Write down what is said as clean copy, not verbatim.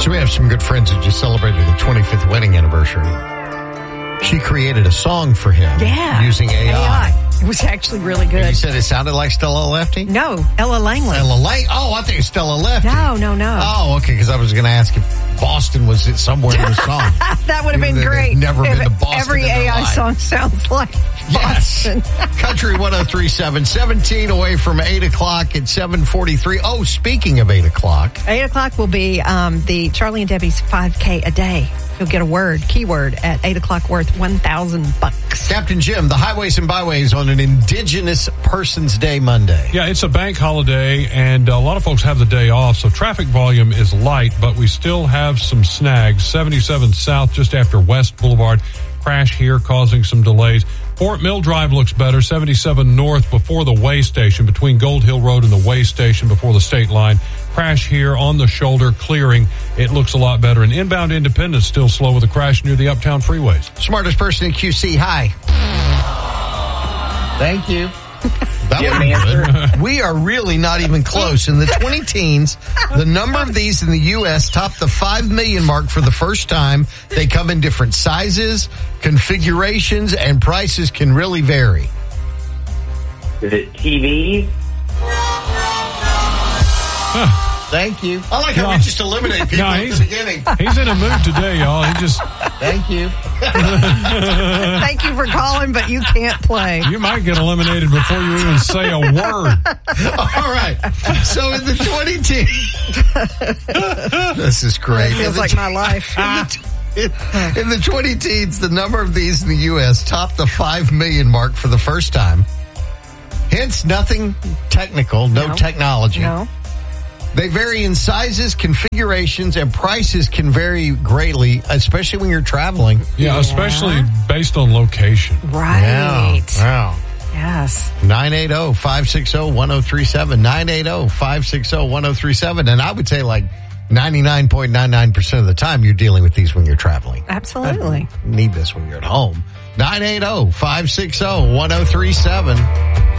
So we have some good friends that just celebrated the 25th wedding anniversary. She created a song for him using AI. It was actually really good. And you said it sounded like Stella Lefty? No, Ella Langley. Ella Langley? Oh, I think it's Stella Lefty. No. Oh, okay, because I was going to ask if Boston was somewhere in the song. That would have been great. Never been to Boston. Every AI song sounds like Boston. Yes. Country 103.7, 17 away from 8 o'clock at 7:43. Oh, speaking of 8 o'clock. 8 o'clock will be the Charlie and Debbie's 5K a day. You'll get a keyword at 8 o'clock worth $1,000. Captain Jim, the highways and byways on an Indigenous Persons Day Monday. Yeah, it's a bank holiday, and a lot of folks have the day off, so traffic volume is light, but we still have some snags. 77 South, just after West Boulevard. Crash here causing some delays. Fort Mill Drive looks better. 77 North before the way station, between Gold Hill Road and the way station before the state line. Crash here on the shoulder, clearing. It looks a lot better. And inbound Independence still slow with a crash near the Uptown freeways. Smartest person in QC, hi. Thank you. We are really not even close. In the 20-teens, the number of these in the U.S. topped the 5 million mark for the first time. They come in different sizes, configurations, and prices can really vary. Is it TVs? Thank you. I like how we just eliminate people at the beginning. He's in a mood today, y'all. Thank you. Thank you for calling, but you can't play. You might get eliminated before you even say a word. All right. So in the 20-teens, this is great. It feels like my life. In the 20-teens, the number of these in the U.S. topped the 5 million mark for the first time. Hence, nothing technical, no technology. No. They vary in sizes, configurations, and prices can vary greatly, especially when you're traveling. Yeah, especially based on location. Right. Wow. Yes. 980-560-1037. 980-560-1037. And I would say like 99.99% of the time you're dealing with these when you're traveling. Absolutely. You need this when you're at home. 980-560-1037.